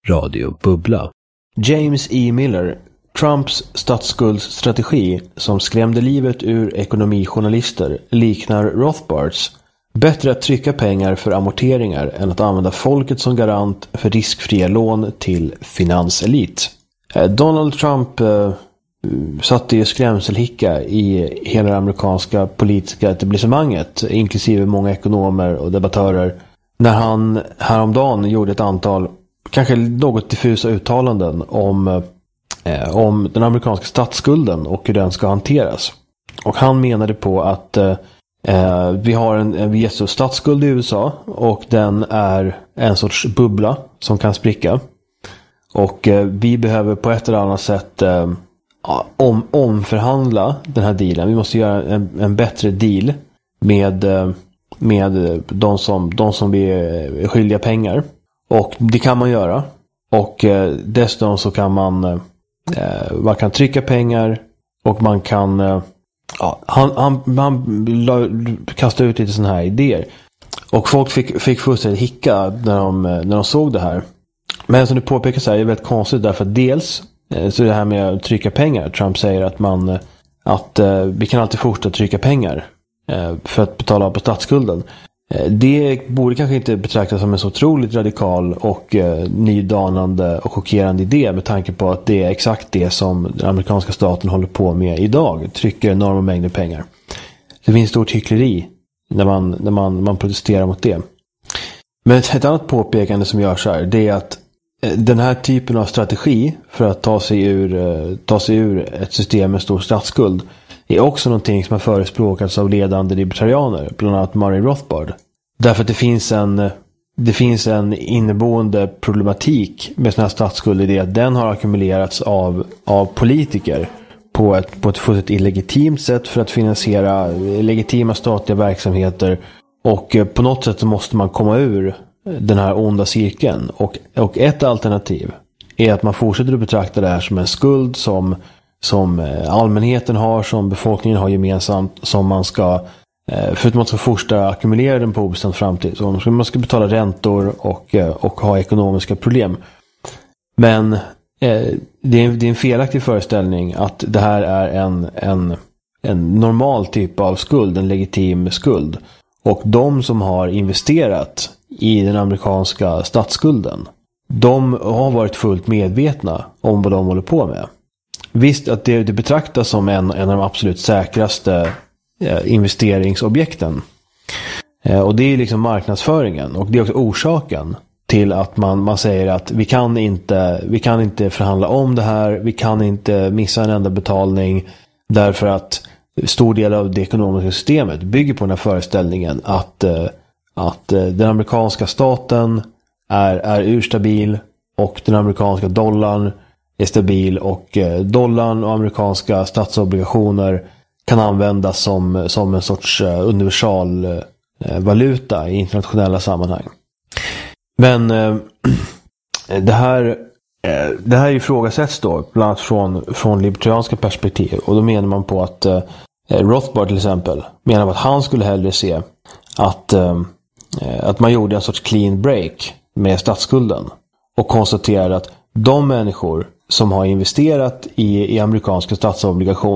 Radio Bubbla. James E. Miller, Trumps statsskuldsstrategi som skrämde livet ur ekonomijournalister, liknar Rothbards. Bättre att trycka pengar för amorteringar än att använda folket som garant för riskfria lån till finanselit. Donald Trump satte ju skrämselhicka i hela det amerikanska politiska etablissemanget, inklusive många ekonomer och debattörer, när han häromdagen gjorde ett antal kanske något diffusa uttalanden om den amerikanska statsskulden och hur den ska hanteras. Och han menade på att vi har en statsskuld i USA och den är en sorts bubbla som kan spricka. Och vi behöver på ett eller annat sätt omförhandla den här dealen. Vi måste göra en bättre deal med de som vi är skyldiga pengar. Och det kan man göra. Och dessutom så kan man kan trycka pengar och man kan han kastade ut lite såna här idéer. Och folk fick fullständigt hicka när de såg det här. Men som du påpekar så här, det är väldigt konstigt därför att dels så är det här med att trycka pengar. Trump säger att vi kan alltid fortsätta trycka pengar för att betala på statsskulden. Det borde kanske inte betraktas som en så otroligt radikal och nydanande och chockerande idé med tanke på att det är exakt det som den amerikanska staten håller på med idag. Trycker enorma mängder pengar. Det finns stort hyckleri när man protesterar mot det. Men ett annat påpekande som görs här, det är att den här typen av strategi för att ta sig ur ett system med stor statsskuld är också någonting som har förespråkats av ledande libertarianer, bland annat Murray Rothbard. Därför att det finns en inneboende problematik med sådana här statsskulder, det är att den har ackumulerats av politiker på ett fullständigt illegitimt sätt för att finansiera legitima statliga verksamheter, och på något sätt så måste man komma ur den här onda cirkeln. Och ett alternativ är att man fortsätter att betrakta det här som en skuld som allmänheten har, som befolkningen har gemensamt, som man ska för att man ska fortsätta ackumulera den på obestämd framtid. Så man ska betala räntor och ha ekonomiska problem. Men det är en felaktig föreställning att det här är en normal typ av skuld, en legitim skuld. Och de som har investerat i den amerikanska statsskulden, de har varit fullt medvetna om vad de håller på med. Visst att det betraktas som en av de absolut säkraste investeringsobjekten. Och det är liksom marknadsföringen, och det är också orsaken till att man säger att vi kan inte förhandla om det här, vi kan inte missa en enda betalning, därför att stor del av det ekonomiska systemet bygger på den här föreställningen att den amerikanska staten är urstabil och den amerikanska dollarn är stabil, och dollarn och amerikanska statsobligationer kan användas som en sorts universal valuta i internationella sammanhang. Men det här ifrågasätts då bland annat från libertarianska perspektiv, och då menar man på att Rothbard till exempel menar att han skulle hellre se att man gjorde en sorts clean break med statsskulden och konstaterade att de människor som har investerat i amerikanska statsobligationer